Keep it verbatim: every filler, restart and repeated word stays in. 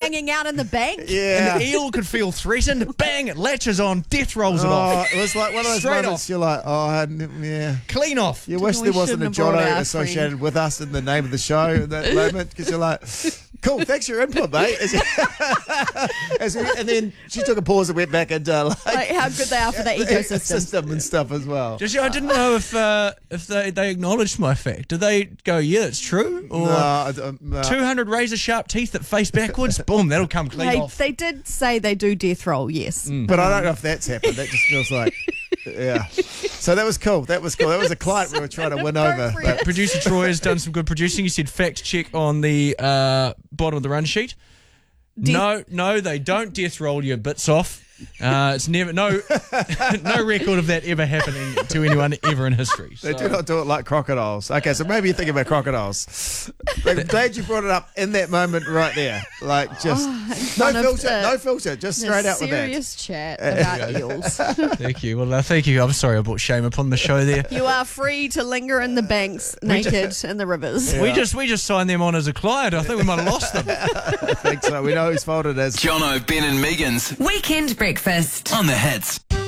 hanging out in the bank. Yeah. And the eel could feel threatened. Bang! It latches on. Death rolls it Oh, off. it was like one of those Straight moments off. you're like, oh, n- yeah. Clean off. You wish We there wasn't shouldn't a have brought Jono our associated friend. with us in the name of the show at that moment because you're like, cool, thanks for your input, mate. As we- and then she took a pause and went back into like, Like how good they are for the ecosystem. system and stuff as well. Just, I didn't know if uh, if they, they acknowledged my fact. Did they go, yeah, it's true? Or No, I don't- no. two hundred razor sharp teeth that face backwards? Boom, that'll come clean They, off. they did say they do death roll, yes. But I don't know if that's happened. That just feels like, yeah. So that was cool. That was cool. That was a client we were trying to win over. But Producer Troy has done some good producing. He said fact check on the uh, bottom of the run sheet. Death- No, no, they don't death roll your bits off. Uh, it's never no no record of that ever happening to anyone ever in history. they So- do not do it like crocodiles. Okay, so maybe you're thinking about crocodiles. I'm glad you brought it up in that moment right there. Like just no front of filter, the- no filter, just straight out with that. Serious chat about eels. Thank you. Well, uh, thank you. I'm sorry I brought shame upon the show there. You are free to linger in the banks naked in the rivers. We just we just signed them on as a client. I think we might have lost them. I think so. We know whose fault it is. Jono, Ben and Megan's Weekend breakfast. on the hits.